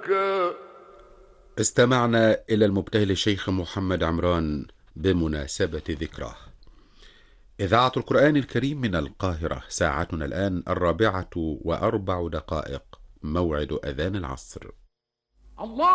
استمعنا إلى المبتهل الشيخ محمد عمران بمناسبة ذكراه. إذاعة القرآن الكريم من القاهرة، ساعتنا الآن 4:04، موعد أذان العصر. الله